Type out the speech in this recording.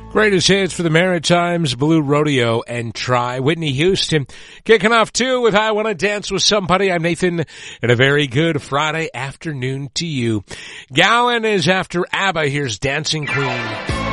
Greatest hits for the Maritimes, Blue Rodeo, and Try. Whitney Houston kicking off too with I Want to Dance with Somebody. I'm Nathan, and a very good Friday afternoon to you. Gowan is after ABBA. Here's Dancing Queen.